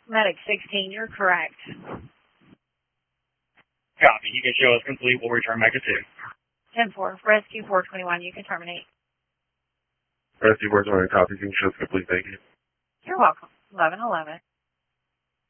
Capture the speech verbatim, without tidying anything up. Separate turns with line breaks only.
Medic sixteen, you're correct.
Copy. You can show us complete. We'll return back at two.
ten four, Rescue four twenty-one, you can terminate.
Rescue four twenty-one, copy. You can show us complete. Thank you.
You're welcome. eleven eleven.